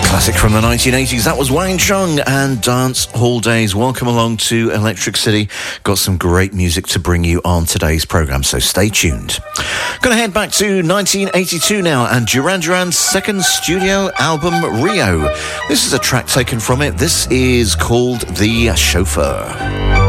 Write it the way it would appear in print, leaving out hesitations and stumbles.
Classic from the 1980s. That was Wang Chung and Dance Hall Days. Welcome along to Electric City. Got some great music to bring you on today's programme, so stay tuned. Going to head back to 1982 now and Duran Duran's second studio album, Rio. This is a track taken from it. This is called The Chauffeur.